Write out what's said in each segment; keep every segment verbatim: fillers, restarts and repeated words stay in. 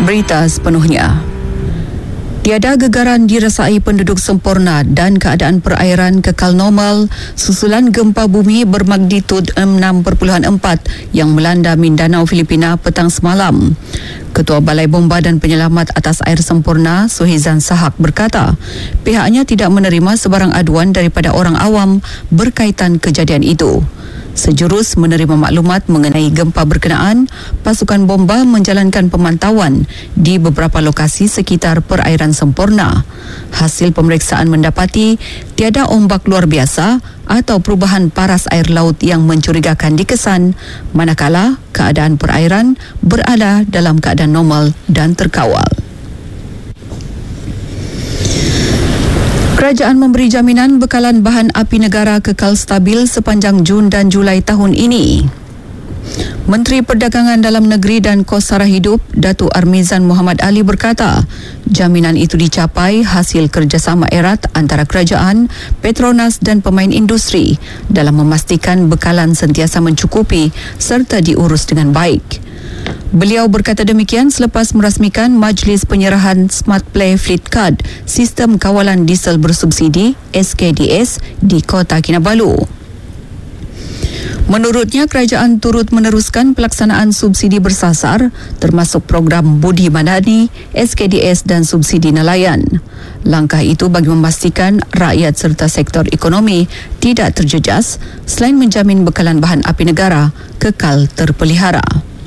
Berita sepenuhnya. Tiada gegaran dirasai penduduk sempurna dan keadaan perairan kekal normal susulan gempa bumi bermagnitud enam perpuluhan empat yang melanda Mindanao, Filipina petang semalam. Ketua Balai Bomba dan Penyelamat Atas Air Sempurna, Suhizan Sahak berkata, pihaknya tidak menerima sebarang aduan daripada orang awam berkaitan kejadian itu. Sejurus menerima maklumat mengenai gempa berkenaan, pasukan bomba menjalankan pemantauan di beberapa lokasi sekitar perairan sempurna. Hasil pemeriksaan mendapati tiada ombak luar biasa atau perubahan paras air laut yang mencurigakan dikesan, manakala keadaan perairan berada dalam keadaan normal dan terkawal. Kerajaan memberi jaminan bekalan bahan api negara kekal stabil sepanjang Jun dan Julai tahun ini. Menteri Perdagangan Dalam Negeri dan Kos Sara Hidup, Datuk Armizan Muhammad Ali berkata, jaminan itu dicapai hasil kerjasama erat antara kerajaan, Petronas dan pemain industri dalam memastikan bekalan sentiasa mencukupi serta diurus dengan baik. Beliau berkata demikian selepas merasmikan Majlis Penyerahan Smart Play Fleet Card, Sistem Kawalan Diesel Bersubsidi S K D S di Kota Kinabalu. Menurutnya, kerajaan turut meneruskan pelaksanaan subsidi bersasar termasuk program Budi Madani, S K D S dan subsidi nelayan. Langkah itu bagi memastikan rakyat serta sektor ekonomi tidak terjejas selain menjamin bekalan bahan api negara kekal terpelihara.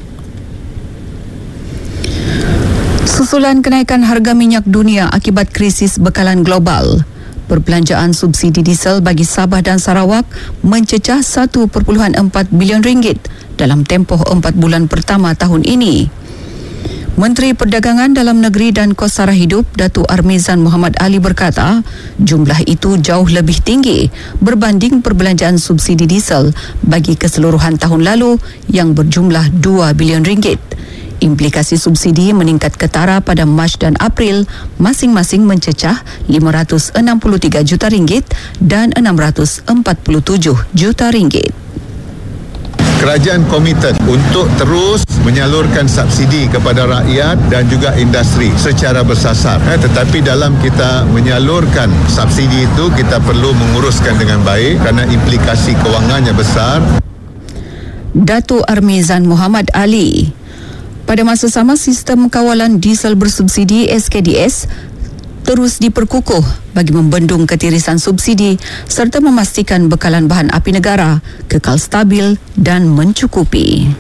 Susulan kenaikan harga minyak dunia akibat krisis bekalan global, perbelanjaan subsidi diesel bagi Sabah dan Sarawak mencecah satu perpuluhan empat bilion ringgit dalam tempoh empat bulan pertama tahun ini. Menteri Perdagangan Dalam Negeri dan Kos Sara Hidup, Datuk Armizan Muhammad Ali berkata, jumlah itu jauh lebih tinggi berbanding perbelanjaan subsidi diesel bagi keseluruhan tahun lalu yang berjumlah dua bilion ringgit. Implikasi subsidi meningkat ketara pada Mac dan April masing-masing mencecah lima ratus enam puluh tiga juta ringgit dan enam ratus empat puluh tujuh juta ringgit. Kerajaan komited untuk terus menyalurkan subsidi kepada rakyat dan juga industri secara bersasar. Eh, tetapi dalam kita menyalurkan subsidi itu, kita perlu menguruskan dengan baik kerana implikasi kewangannya besar. Datuk Armizan Muhammad Ali. Pada masa sama, sistem kawalan diesel bersubsidi S K D S terus diperkukuh bagi membendung ketirisan subsidi serta memastikan bekalan bahan api negara kekal stabil dan mencukupi.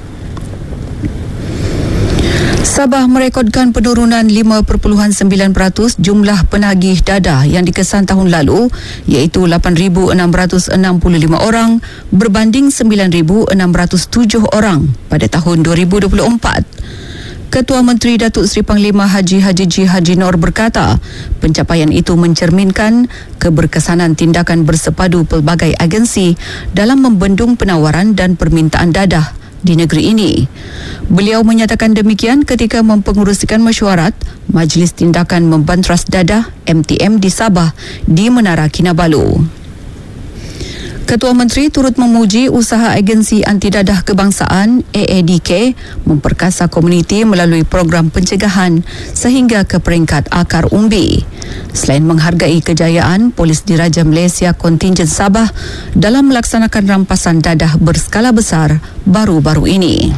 Sabah merekodkan penurunan lima perpuluhan sembilan peratus jumlah penagih dadah yang dikesan tahun lalu, iaitu lapan ribu enam ratus enam puluh lima orang berbanding sembilan ribu enam ratus tujuh orang pada tahun dua ribu dua puluh empat. Ketua Menteri Datuk Seri Panglima Haji Haji G. Haji Nor berkata, pencapaian itu mencerminkan keberkesanan tindakan bersepadu pelbagai agensi dalam membendung penawaran dan permintaan dadah di negeri ini. Beliau menyatakan demikian ketika mempengerusikan mesyuarat Majlis Tindakan Membantras Dadah M T M di Sabah di Menara Kinabalu. Ketua Menteri turut memuji usaha Agensi Anti Dadah Kebangsaan A A D K memperkasa komuniti melalui program pencegahan sehingga ke peringkat akar umbi. Selain menghargai kejayaan Polis Diraja Malaysia Kontingen Sabah dalam melaksanakan rampasan dadah berskala besar baru-baru ini.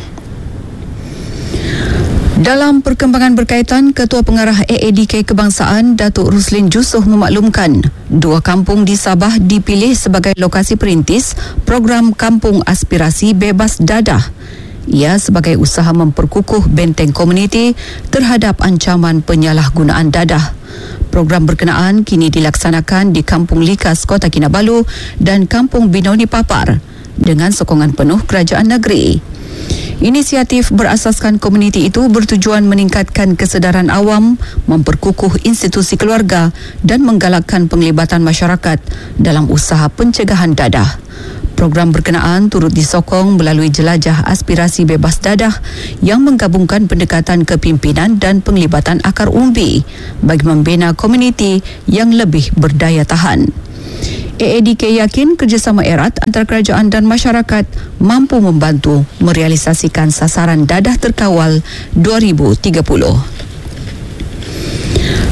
Dalam perkembangan berkaitan, Ketua Pengarah A A D K Kebangsaan, Datuk Ruslin Jusoh memaklumkan dua kampung di Sabah dipilih sebagai lokasi perintis program Kampung Aspirasi Bebas Dadah. Ia sebagai usaha memperkukuh benteng komuniti terhadap ancaman penyalahgunaan dadah. Program berkenaan kini dilaksanakan di Kampung Likas, Kota Kinabalu dan Kampung Binoni Papar dengan sokongan penuh kerajaan negeri. Inisiatif berasaskan komuniti itu bertujuan meningkatkan kesedaran awam, memperkukuh institusi keluarga dan menggalakkan penglibatan masyarakat dalam usaha pencegahan dadah. Program berkenaan turut disokong melalui jelajah aspirasi bebas dadah yang menggabungkan pendekatan kepimpinan dan penglibatan akar umbi bagi membina komuniti yang lebih berdaya tahan. A A D K yakin kerjasama erat antara kerajaan dan masyarakat mampu membantu merealisasikan sasaran dadah terkawal dua ribu tiga puluh.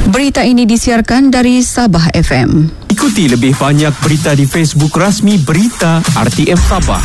Berita ini disiarkan dari Sabah F M. Ikuti lebih banyak berita di Facebook rasmi Berita R T M Sabah.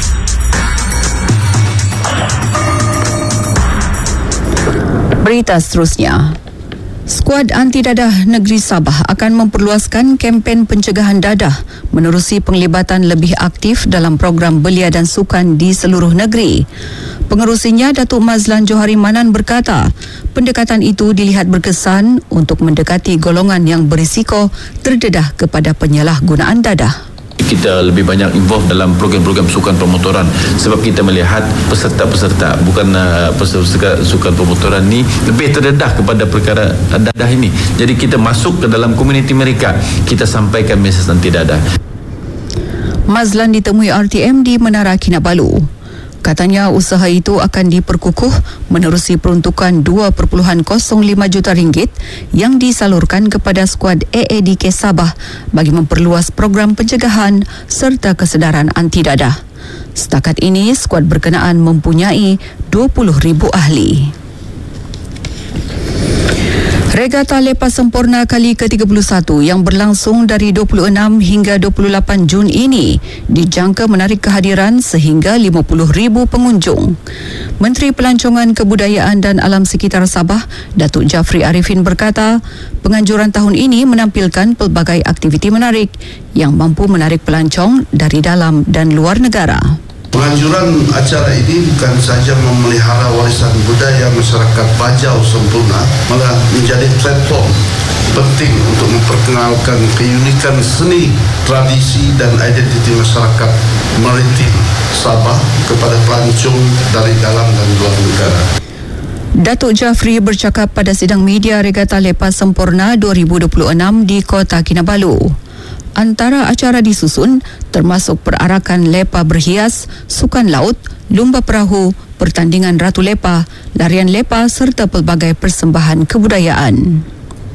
Berita seterusnya. Skuad Anti Dadah Negeri Sabah akan memperluaskan kempen pencegahan dadah menerusi penglibatan lebih aktif dalam program belia dan sukan di seluruh negeri. Pengerusinya Datuk Mazlan Johari Manan berkata, pendekatan itu dilihat berkesan untuk mendekati golongan yang berisiko terdedah kepada penyalahgunaan dadah. Kita lebih banyak involve dalam program-program sukan pemotoran sebab kita melihat peserta-peserta bukan uh, peserta sukan pemotoran ni lebih terdedah kepada perkara dadah ini. Jadi kita masuk ke dalam komuniti mereka, kita sampaikan mesej anti dadah. Mazlan ditemui R T M di Menara Kinabalu. Katanya usaha itu akan diperkukuh menerusi peruntukan dua perpuluhan kosong lima juta ringgit yang disalurkan kepada skuad A A D K Sabah bagi memperluas program pencegahan serta kesedaran anti dadah. Setakat ini, skuad berkenaan mempunyai dua puluh ribu ahli. Regata Lepas Sempurna kali ke tiga puluh satu yang berlangsung dari dua puluh enam hingga dua puluh lapan Jun ini dijangka menarik kehadiran sehingga lima puluh ribu pengunjung. Menteri Pelancongan Kebudayaan dan Alam Sekitar Sabah, Datuk Jafri Arifin berkata, penganjuran tahun ini menampilkan pelbagai aktiviti menarik yang mampu menarik pelancong dari dalam dan luar negara. Penganjuran acara ini bukan sahaja memelihara warisan budaya masyarakat Bajau Sempurna, malah menjadi platform penting untuk memperkenalkan keunikan seni, tradisi dan identiti masyarakat maritim Sabah kepada pelancong dari dalam dan luar negara. Datuk Jafri bercakap pada sidang media Regata Lepas Sempurna dua ribu dua puluh enam di Kota Kinabalu. Antara acara disusun termasuk perarakan lepa berhias, sukan laut, lumba perahu, pertandingan ratu lepa, larian lepa serta pelbagai persembahan kebudayaan.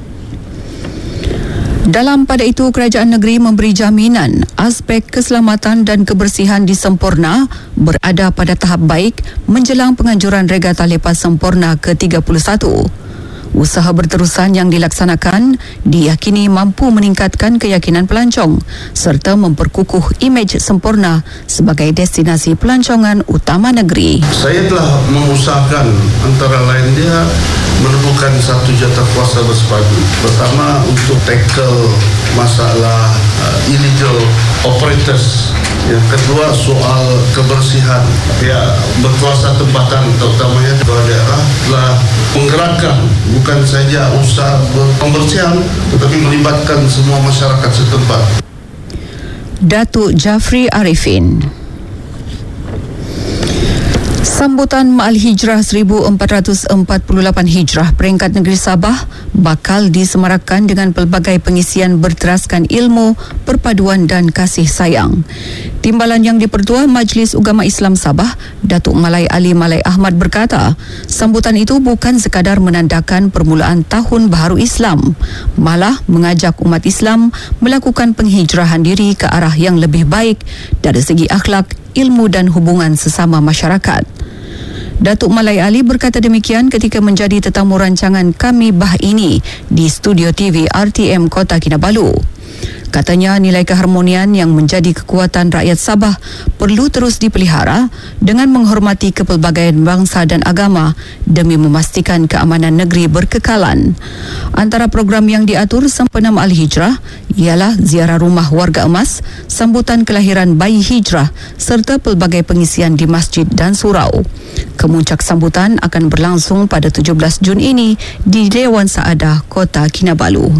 Dalam pada itu, kerajaan negeri memberi jaminan aspek keselamatan dan kebersihan di Sempurna berada pada tahap baik menjelang penganjuran Regata Lepas Sempurna ke tiga puluh satu. Usaha berterusan yang dilaksanakan diyakini mampu meningkatkan keyakinan pelancong serta memperkukuh imej Sempurna sebagai destinasi pelancongan utama negeri. Saya telah mengusahakan antara lain dia menemukan satu jata kuasa bersepadu. Pertama, untuk tackle masalah uh, illegal operators. Yang kedua, soal kebersihan. Pihak berkuasa tempatan terutamanya di bawah daerah telah menggerakkan bukan saja usaha pembersihan tetapi melibatkan semua masyarakat setempat. Datuk Jafri Arifin. Sambutan Ma'al Hijrah seribu empat ratus empat puluh lapan Hijrah peringkat negeri Sabah bakal disemarakkan dengan pelbagai pengisian berteraskan ilmu, perpaduan dan kasih sayang. Timbalan yang dipertua Majlis Ugama Islam Sabah, Datuk Malai Ali Malai Ahmad berkata, sambutan itu bukan sekadar menandakan permulaan Tahun Baharu Islam, malah mengajak umat Islam melakukan penghijrahan diri ke arah yang lebih baik dari segi akhlak, ilmu dan hubungan sesama masyarakat. Datuk Malai Ali berkata demikian ketika menjadi tetamu rancangan Kami Bah Ini di studio T V R T M Kota Kinabalu. Katanya nilai keharmonian yang menjadi kekuatan rakyat Sabah perlu terus dipelihara dengan menghormati kepelbagaian bangsa dan agama demi memastikan keamanan negeri berkekalan. Antara program yang diatur sempena Ma'al Hijrah ialah ziarah rumah warga emas, sambutan kelahiran bayi hijrah serta pelbagai pengisian di masjid dan surau. Kemuncak sambutan akan berlangsung pada tujuh belas Jun ini di Dewan Saadah Kota Kinabalu.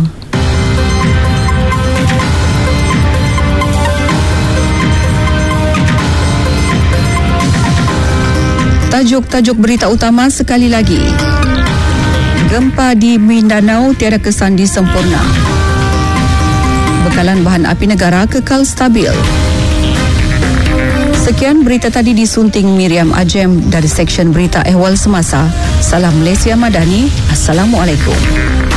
Tajuk-tajuk berita utama sekali lagi. Gempa di Mindanao tiada kesan di Sempurna. Bekalan bahan api negara kekal stabil. Sekian berita tadi disunting Miriam Ajem dari Seksyen Berita Ehwal Semasa. Salam Malaysia Madani. Assalamualaikum.